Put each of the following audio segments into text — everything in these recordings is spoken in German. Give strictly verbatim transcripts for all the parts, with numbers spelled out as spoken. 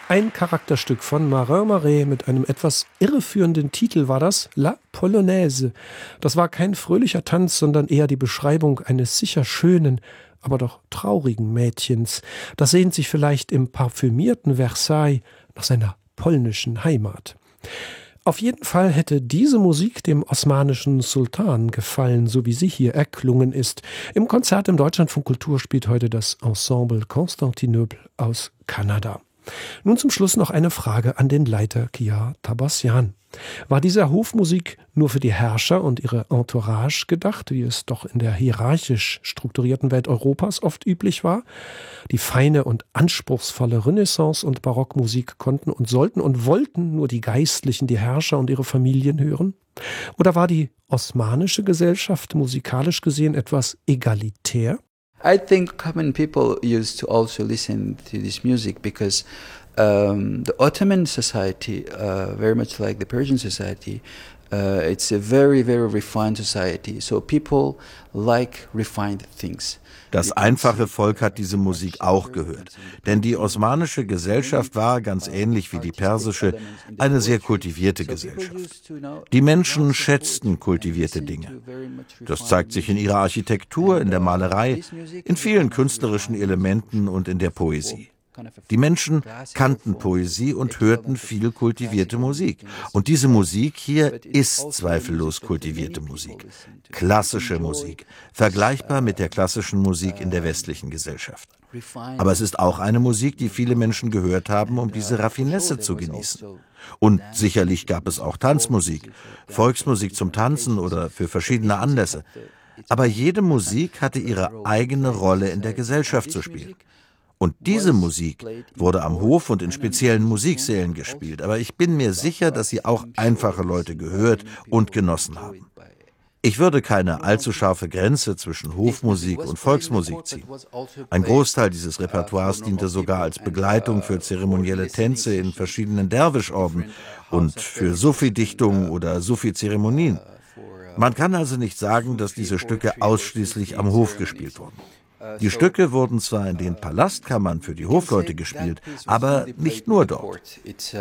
Ein Charakterstück von Marin Marais mit einem etwas irreführenden Titel war das La Polonaise. Das war kein fröhlicher Tanz, sondern eher die Beschreibung eines sicher schönen, aber doch traurigen Mädchens. Das sehnt sich vielleicht im parfümierten Versailles nach seiner polnischen Heimat. Auf jeden Fall hätte diese Musik dem osmanischen Sultan gefallen, so wie sie hier erklungen ist. Im Konzert im Deutschlandfunk Kultur spielt heute das Ensemble Constantinople aus Kanada. Nun zum Schluss noch eine Frage an den Leiter Kia Tabassian. War diese Hofmusik nur für die Herrscher und ihre Entourage gedacht, wie es doch in der hierarchisch strukturierten Welt Europas oft üblich war? Die feine und anspruchsvolle Renaissance- und Barockmusik konnten und sollten und wollten nur die Geistlichen, die Herrscher und ihre Familien hören? Oder war die osmanische Gesellschaft musikalisch gesehen etwas egalitär? I think common people used to also listen to this music because um, the Ottoman society, uh, very much like the Persian society, uh, it's a very, very refined society. So people like refined things. Das einfache Volk hat diese Musik auch gehört, denn die osmanische Gesellschaft war, ganz ähnlich wie die persische, eine sehr kultivierte Gesellschaft. Die Menschen schätzten kultivierte Dinge. Das zeigt sich in ihrer Architektur, in der Malerei, in vielen künstlerischen Elementen und in der Poesie. Die Menschen kannten Poesie und hörten viel kultivierte Musik. Und diese Musik hier ist zweifellos kultivierte Musik. Klassische Musik, vergleichbar mit der klassischen Musik in der westlichen Gesellschaft. Aber es ist auch eine Musik, die viele Menschen gehört haben, um diese Raffinesse zu genießen. Und sicherlich gab es auch Tanzmusik, Volksmusik zum Tanzen oder für verschiedene Anlässe. Aber jede Musik hatte ihre eigene Rolle in der Gesellschaft zu spielen. Und diese Musik wurde am Hof und in speziellen Musiksälen gespielt. Aber ich bin mir sicher, dass sie auch einfache Leute gehört und genossen haben. Ich würde keine allzu scharfe Grenze zwischen Hofmusik und Volksmusik ziehen. Ein Großteil dieses Repertoires diente sogar als Begleitung für zeremonielle Tänze in verschiedenen Derwischorden und für Sufi-Dichtungen oder Sufi-Zeremonien. Man kann also nicht sagen, dass diese Stücke ausschließlich am Hof gespielt wurden. Die Stücke wurden zwar in den Palastkammern für die Hofleute gespielt, aber nicht nur dort.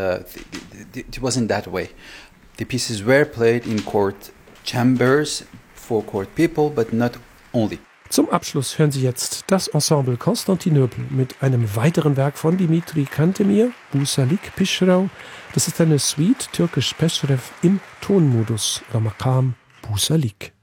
The pieces were played in court chambers for court people, but not only. Zum Abschluss hören Sie jetzt das Ensemble Constantinople mit einem weiteren Werk von Dimitri Cantemir, Busalik Pishrau. Das ist eine Suite türkisch Peschrev im Tonmodus, Ramakam Busalik.